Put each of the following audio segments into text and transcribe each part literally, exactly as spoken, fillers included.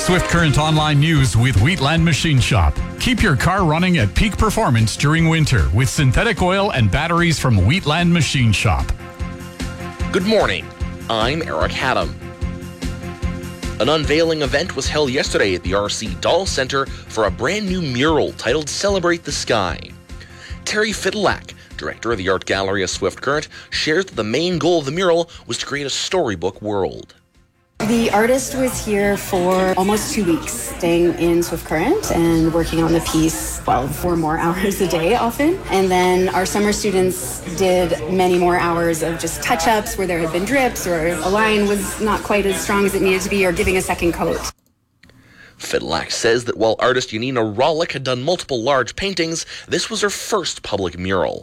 Swift Current Online News with Wheatland Machine Shop. Keep your car running at peak performance during winter with synthetic oil and batteries from Wheatland Machine Shop. Good morning. I'm Eric Haddam. An unveiling event was held yesterday at the R C Dahl Centre for a brand new mural titled Celebrate the Sky. Terry Fiddlack, director of the Art Gallery of Swift Current, shares that the main goal of the mural was to create a storybook world. The artist was here for almost two weeks, staying in Swift Current and working on the piece, well, four more hours a day often. And then our summer students did many more hours of just touch-ups where there had been drips or a line was not quite as strong as it needed to be or giving a second coat. Fiddlack says that while artist Janina Rollick had done multiple large paintings, this was her first public mural.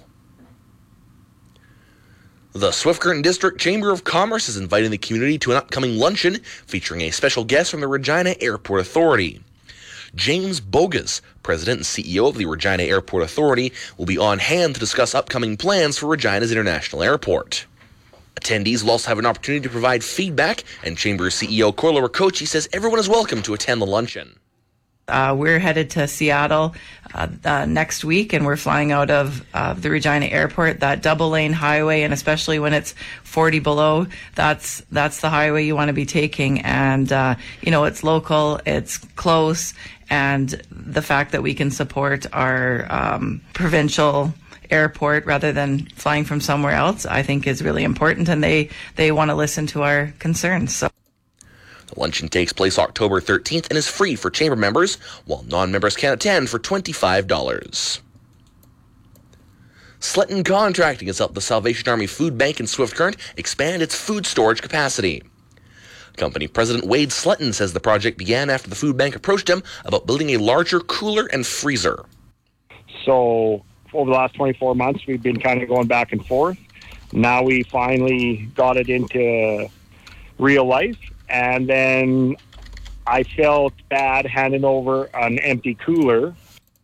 The Swift Current District Chamber of Commerce is inviting the community to an upcoming luncheon featuring a special guest from the Regina Airport Authority. James Bogas, President and C E O of the Regina Airport Authority, will be on hand to discuss upcoming plans for Regina's International Airport. Attendees will also have an opportunity to provide feedback, and Chamber C E O Corla Ricochi says everyone is welcome to attend the luncheon. Uh, we're headed to Seattle uh, uh, next week, and we're flying out of uh, the Regina Airport. That double-lane highway, and especially when it's forty below, that's that's the highway you want to be taking. And uh, you know, it's local, it's close, and the fact that we can support our um, provincial airport rather than flying from somewhere else, I think is really important. And they they want to listen to our concerns. So. The luncheon takes place October thirteenth and is free for chamber members, while non-members can attend for twenty-five dollars. Sletton Contracting has helped the Salvation Army Food Bank in Swift Current expand its food storage capacity. Company President Wade Sletton says the project began after the food bank approached him about building a larger cooler and freezer. So over the last twenty-four months, we've been kind of going back and forth. Now we finally got it into real life. And then I felt bad handing over an empty cooler